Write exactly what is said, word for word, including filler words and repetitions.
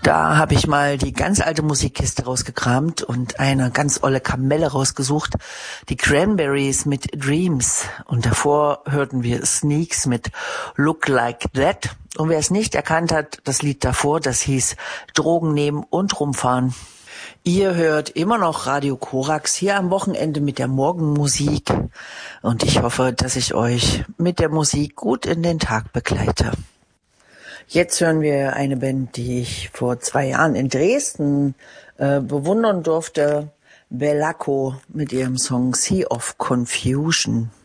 Da habe ich mal die ganz alte Musikkiste rausgekramt und eine ganz olle Kamelle rausgesucht. Die Cranberries mit Dreams. Und davor hörten wir Sneaks mit Look Like That. Und wer es nicht erkannt hat, das Lied davor, das hieß Drogen nehmen und rumfahren. Ihr hört immer noch Radio Korax hier am Wochenende mit der Morgenmusik. Und ich hoffe, dass ich euch mit der Musik gut in den Tag begleite. Jetzt hören wir eine Band, die ich vor zwei Jahren in Dresden äh, bewundern durfte. Bellacco mit ihrem Song Sea of Confusion.